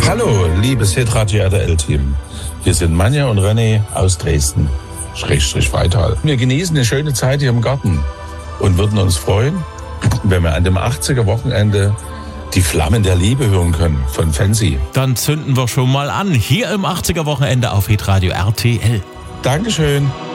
Hallo, liebes Hitradio RTL-Team. Wir sind Manja und René aus Dresden, /Freital. Wir genießen eine schöne Zeit hier im Garten und würden uns freuen, wenn wir an dem 80er-Wochenende die Flammen der Liebe hören können von Fancy. Dann zünden wir schon mal an, hier im 80er-Wochenende auf Hitradio RTL. Dankeschön.